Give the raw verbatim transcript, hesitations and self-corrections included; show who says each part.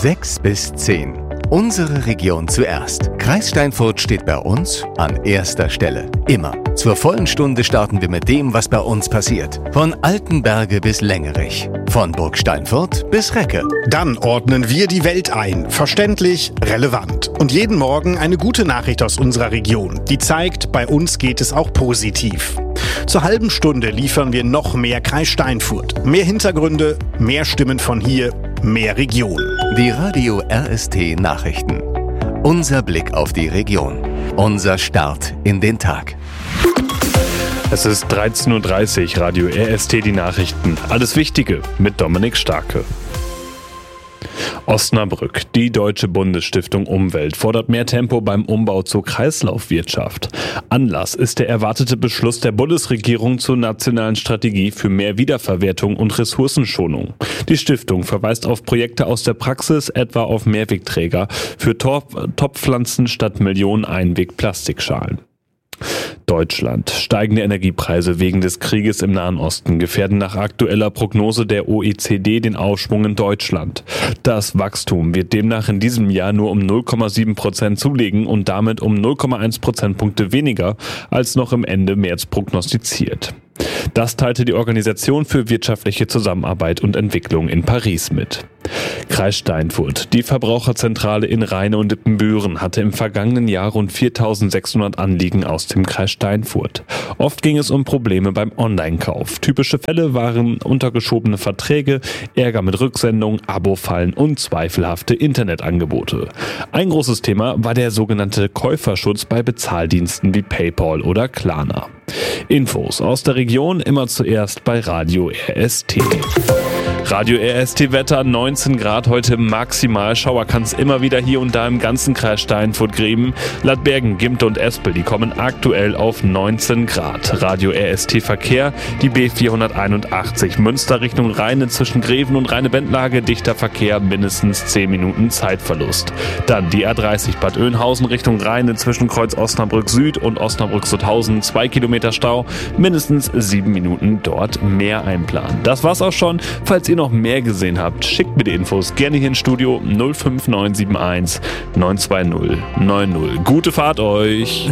Speaker 1: sechs bis zehn. Unsere Region zuerst. Kreis Steinfurt steht bei uns an erster Stelle. Immer. Zur vollen Stunde starten wir mit dem, was bei uns passiert. Von Altenberge bis Längerich. Von Burg Steinfurt bis Recke.
Speaker 2: Dann ordnen wir die Welt ein. Verständlich, relevant. Und jeden Morgen eine gute Nachricht aus unserer Region, die zeigt, bei uns geht es auch positiv. Zur halben Stunde liefern wir noch mehr Kreis Steinfurt. Mehr Hintergründe, mehr Stimmen von hier, mehr Region.
Speaker 1: Die Radio R S T Nachrichten. Unser Blick auf die Region. Unser Start in den Tag.
Speaker 3: Es ist dreizehn Uhr dreißig, Radio R S T die Nachrichten. Alles Wichtige mit Dominik Starke. Osnabrück. Die Deutsche Bundesstiftung Umwelt fordert mehr Tempo beim Umbau zur Kreislaufwirtschaft. Anlass ist der erwartete Beschluss der Bundesregierung zur nationalen Strategie für mehr Wiederverwertung und Ressourcenschonung. Die Stiftung verweist auf Projekte aus der Praxis, etwa auf Mehrwegträger für Topfpflanzen statt Millionen Einweg-Plastikschalen. Deutschland. Steigende Energiepreise wegen des Krieges im Nahen Osten gefährden nach aktueller Prognose der O E C D den Aufschwung in Deutschland. Das Wachstum wird demnach in diesem Jahr nur um null Komma sieben Prozent zulegen und damit um null Komma eins Prozentpunkte weniger als noch im Ende März prognostiziert. Das teilte die Organisation für wirtschaftliche Zusammenarbeit und Entwicklung in Paris mit. Kreis Steinfurt. Die Verbraucherzentrale in Rheine und Ippenbüren hatte im vergangenen Jahr rund viertausendsechshundert Anliegen aus dem Kreis Steinfurt. Oft ging es um Probleme beim Online-Kauf. Typische Fälle waren untergeschobene Verträge, Ärger mit Rücksendung, Abo-Fallen und zweifelhafte Internetangebote. Ein großes Thema war der sogenannte Käuferschutz bei Bezahldiensten wie PayPal oder Klarna. Infos aus der Region immer zuerst bei Radio R S T. Radio R S T Wetter, neunzehn Grad heute maximal. Schauer kann es immer wieder hier und da im ganzen Kreis Steinfurt geben. Ladbergen, Gimte und Espel, die kommen aktuell auf neunzehn Grad. Radio R S T Verkehr, die B vierhunderteinundachtzig. Münster Richtung Rheine zwischen Greven und Rheine-Bendlage, dichter Verkehr, mindestens zehn Minuten Zeitverlust. Dann die A dreißig Bad Oeynhausen Richtung Rheine zwischen Kreuz Osnabrück Süd und Osnabrück Sutthausen, zwei Kilometer Stau, mindestens sieben Minuten dort mehr einplanen. Das war's auch schon. Falls ihr noch mehr gesehen habt, schickt mir die Infos gerne hier ins Studio null fünf neun sieben eins neun zwei null neun null. Gute Fahrt euch!